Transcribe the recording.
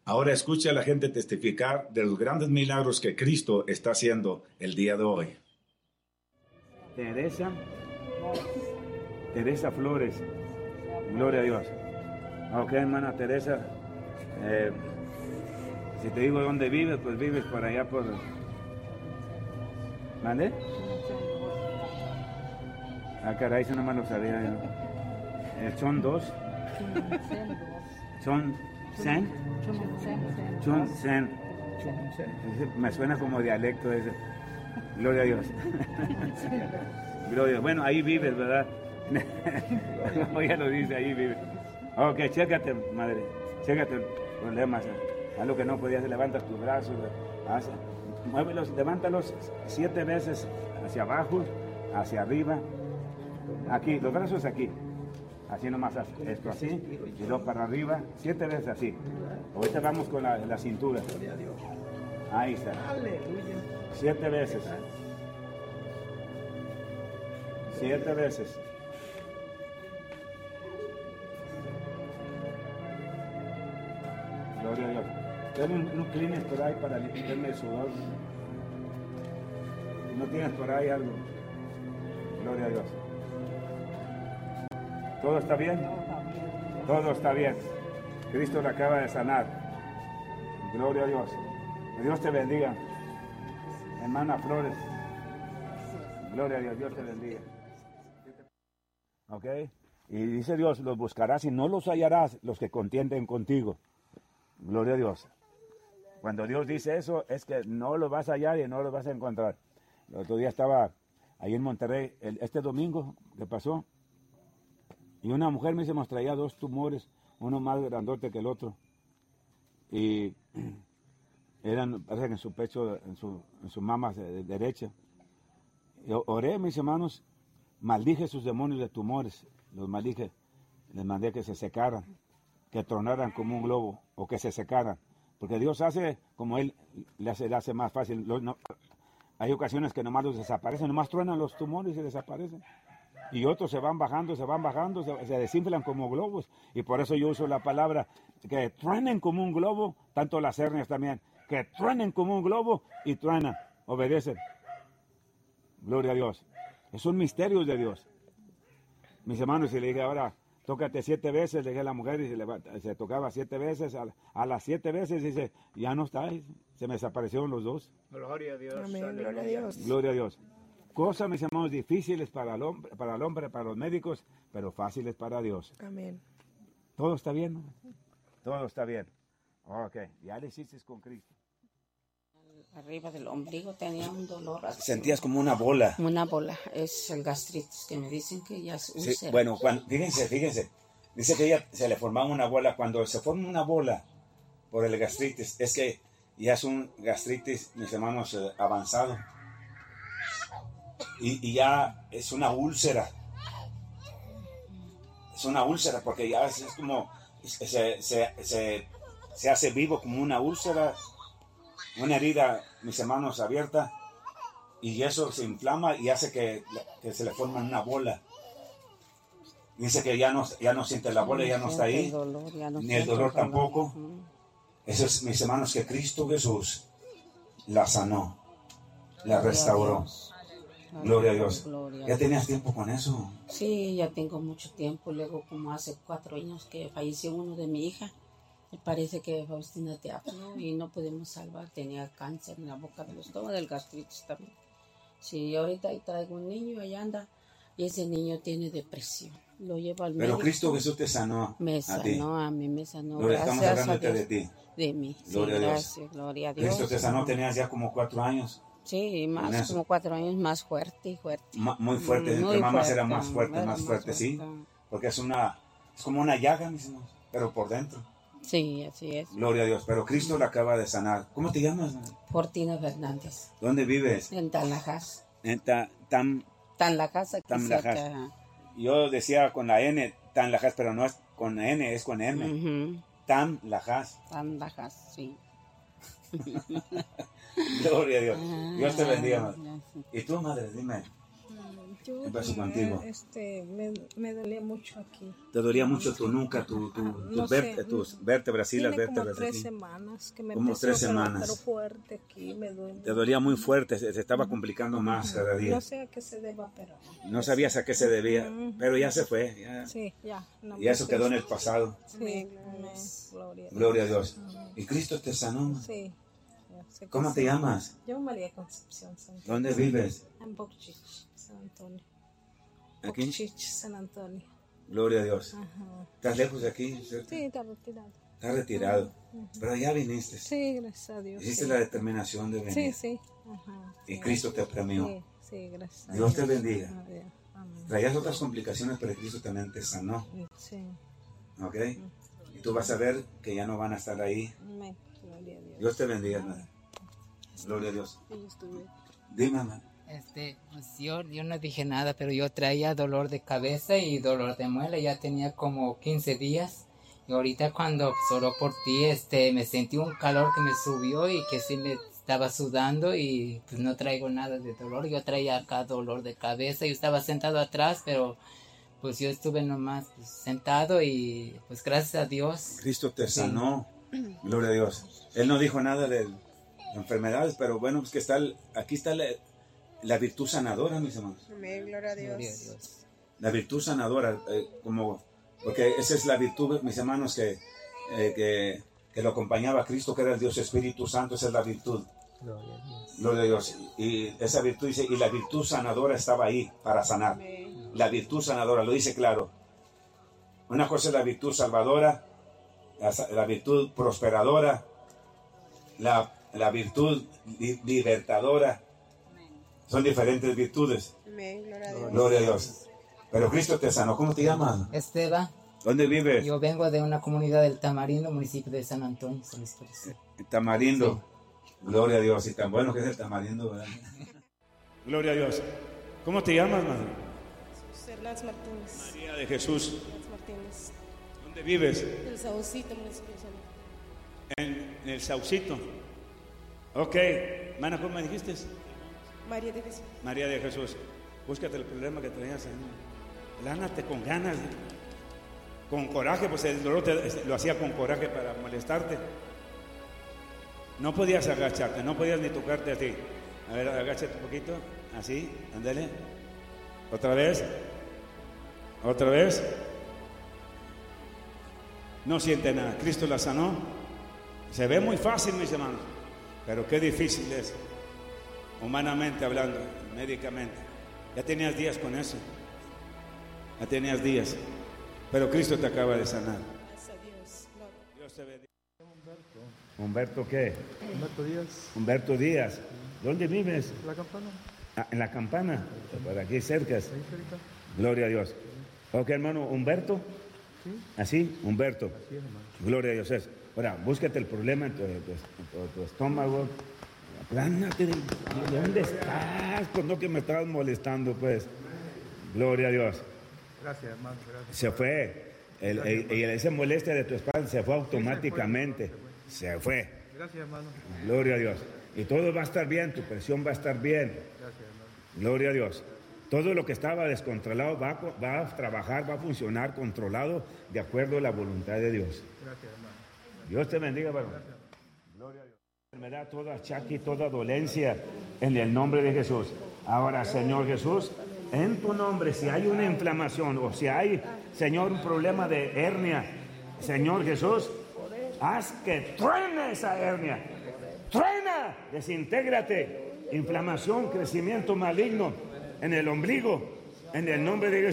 Ahora escucha a la gente testificar de los grandes milagros que Cristo está haciendo el día de hoy. Teresa Flores, gloria a Dios. Ok, hermana Teresa, si te digo dónde vives, pues vives por allá por... ¿Mande? Ah, caray, eso no me lo sabía yo. Son dos. Son Sen. Chun Sen. Me suena como dialecto ese. Gloria a Dios. Gloria a Dios. Bueno, ahí vives, ¿verdad? Como ya lo dice, ahí vives. Ok, chécate, madre. Chécate problemas. Haz lo que no podías, levantas tus brazos. Muévelos, levántalos 7 veces hacia abajo, hacia arriba. Aquí, los brazos aquí. Así nomás, esto así, y luego para arriba, 7 veces así. Ahorita vamos con la cintura. Ahí está. 7 veces. 7 veces. Gloria a Dios. Dame un Kleenex por ahí para limpiarme el sudor. ¿No tienes por ahí algo? Gloria a Dios. ¿Todo está bien? Todo está bien. Cristo le acaba de sanar. Gloria a Dios. Que Dios te bendiga. Hermana Flores. Gloria a Dios. Dios te bendiga. ¿Ok? Y dice Dios, los buscarás y no los hallarás los que contienden contigo. Gloria a Dios. Cuando Dios dice eso, es que no lo vas a hallar y no lo vas a encontrar. El otro día estaba ahí en Monterrey, este domingo que pasó, y una mujer me traía 2 tumores, uno más grandote que el otro. Y eran, parece que en su pecho, en su mama derecha. Yo oré, mis hermanos, maldije sus demonios de tumores, los maldije, les mandé que se secaran, que tronaran como un globo, o que se secaran. Porque Dios hace como Él le hace más fácil. Hay ocasiones que nomás los desaparecen, nomás truenan los tumores y desaparecen. Y otros se van bajando, se desinflan como globos. Y por eso yo uso la palabra que truenen como un globo, tanto las hernias también, que truenen como un globo y truenan, obedecen. Gloria a Dios. Son misterios de Dios. Mis hermanos, y le dije ahora, tócate 7 veces, le dije a la mujer, y se tocaba 7 veces, a las 7 veces dice, ya no está, se me desaparecieron los 2. Gloria a Dios. Amén, gloria a Dios. Gloria a Dios. Cosas, mis hermanos, difíciles para el hombre, para los médicos, pero fáciles para Dios. Amén. Todo está bien, ¿no? Todo está bien. Ok, ya le hiciste con Cristo. Arriba del ombligo tenía un dolor así. Sentías como una bola. Una bola, es el gastritis, que me dicen que ya es úlcera. Sí, bueno, fíjense, dice que ella se le formaba una bola. Cuando se forma una bola por el gastritis, es que ya es un gastritis, mis hermanos, avanzado. Y ya es una úlcera. Es una úlcera porque ya es como, se hace vivo como una úlcera, una herida, mis hermanos, abierta. Y eso se inflama y hace que se le forma una bola. Dice que ya no siente la bola, ya no está ahí, ni el dolor tampoco. Eso es, mis hermanos, que Cristo Jesús la sanó, la restauró. Gloria a Dios. ¿Ya tenías tiempo con eso? Sí, ya tengo mucho tiempo. Luego, como hace 4 años que falleció uno de mi hija, me parece que Faustina Teatro, y no pudimos salvar. Tenía cáncer en la boca del estómago, del gastritis también. Sí, ahorita ahí traigo un niño, ahí anda, y ese niño tiene depresión. Lo llevo al médico. Pero Cristo Jesús te sanó. Me sanó, a mí me sanó. Gloria, estamos hablando de ti. De mí. Gloria, sí, a Dios. Gracias, gloria a Dios. Cristo te sanó, tenías ya como 4 años. Sí, más como 4 años, más fuerte y fuerte. Muy fuerte, muy entre mamás fuerte, era más fuerte, sí. Porque es como una llaga, mis hermanos, pero por dentro. Sí, así es. Gloria a Dios, pero Cristo la acaba de sanar. ¿Cómo te llamas? Fortina Fernández. ¿Dónde vives? En Tanlajas. En Tanlajas, aquí cerca. Yo decía con la N, Tanlajas, pero no es con N, es con M. Tanlajas. Tanlajas, sí. Gloria a Dios. Dios te bendiga, madre. ¿Y tú, madre? Dime. ¿Qué pasó contigo? Me dolía mucho aquí. ¿Te dolía mucho tu nuca, tus vértebras, sí, las Tiene como vértebras? 3 aquí? semanas que me Como empezó, 3 semanas. Pero fuerte aquí, me duele. Te dolía muy fuerte, se estaba complicando más cada día. No sé a qué se deba, pero... No sabías a qué se debía, pero ya se fue. Ya, Sí, ya. No y eso quedó en el pasado. Sí, gloria a Dios. Gloria a Dios. ¿Y Cristo te sanó? Sí. ¿Cómo te llamas? Yo, María Concepción Santos. ¿Dónde vives? En Bocchich, San Antonio. ¿Aquí? Bocchich, San Antonio. Gloria a Dios. Ajá. ¿Estás lejos de aquí? ¿Cierto? Sí, está retirado. Estás retirado. Pero ya viniste. Sí, gracias a Dios. Hiciste sí. la determinación de venir. Sí. Ajá. Y Cristo te premió. Sí, gracias a Dios te bendiga. Dios. Amén. Traías otras complicaciones, pero Cristo también te sanó. Sí. ¿Ok? Y tú vas a ver que ya no van a estar ahí. Amén. Gloria a Dios. Dios te bendiga, hermano. Gloria a Dios. Sí, yo estuve. Dime, hermano. Pues yo no dije nada, pero yo traía dolor de cabeza y dolor de muela, ya tenía como 15 días. Y ahorita cuando oró por ti, me sentí un calor que me subió y que sí me estaba sudando y pues no traigo nada de dolor. Yo traía acá dolor de cabeza, yo estaba sentado atrás, pero pues yo estuve nomás pues, sentado y pues gracias a Dios. Cristo te sanó. Gloria a Dios. Él no dijo nada de enfermedades, pero bueno, pues que aquí está la virtud sanadora, mis hermanos. Amén, gloria a Dios. Gloria a Dios. La virtud sanadora, porque esa es la virtud, mis hermanos, que lo acompañaba a Cristo, que era el Dios Espíritu Santo, esa es la virtud. Gloria a Dios. Gloria a Dios. Y esa virtud dice, y la virtud sanadora estaba ahí para sanar. Amén. La virtud sanadora, lo dice claro. Una cosa es la virtud salvadora, la virtud prosperadora, la virtud libertadora. Son diferentes virtudes. Amén, gloria a Dios. Gloria a Dios. Pero Cristo te sanó. ¿Cómo te llamas? Esteban, ¿Dónde vives? yo vengo de una comunidad del Tamarindo, municipio de San Antonio, San Luis Potosí. Tamarindo. Gloria a Dios. Y tan bueno que es el tamarindo, ¿verdad? Gloria a Dios. ¿Cómo te llamas, madre? Hernández Martínez. María de Jesús. Hernández Martínez. ¿Dónde vives? El Saucito, municipio de San En el Saucito. Ok. Mana, ¿cómo me dijiste? María de Jesús. María de Jesús. Búscate el problema que traías. Lánate con ganas. Con coraje, pues el dolor lo hacía con coraje para molestarte. No podías agacharte, no podías ni tocarte a ti. A ver, agáchate un poquito. Así, ándale. Otra vez. Otra vez. No siente nada. Cristo la sanó. Se ve muy fácil, mis hermanos. Pero qué difícil es. Humanamente hablando, médicamente. Ya tenías días con eso. Ya tenías días. Pero Cristo te acaba de sanar. Gracias a Dios. Dios te bendiga. ¿Humberto qué? Humberto Díaz, Humberto Díaz. ¿Dónde vives? La Campana, En La Campana. Por aquí cerca. ahí cerca. Gloria a Dios. Ok, hermano, Humberto. Sí. ¿Así? Humberto. Así es, hermano. Gloria a Dios. Ahora, búscate el problema en tu estómago. Aplánate. ¿De dónde estás? Pues no que me estabas molestando, pues. Gloria a Dios. Gracias, hermano, gracias. Se fue. Esa molestia de tu espalda se fue automáticamente. Se fue. Gracias, hermano. Gloria a Dios. Y todo va a estar bien, tu presión va a estar bien. Gracias, hermano. Gloria a Dios. Todo lo que estaba descontrolado va a trabajar, va a funcionar controlado de acuerdo a la voluntad de Dios. Gracias, hermano. Dios te bendiga, varón. Gloria a Dios. Enfermedad, toda achaque y toda dolencia en el nombre de Jesús. Ahora, Señor Jesús, en tu nombre, si hay una inflamación o si hay, Señor, un problema de hernia, Señor Jesús, haz que truene esa hernia. Truena, desintégrate. Inflamación, crecimiento maligno en el ombligo, en el nombre de Jesús.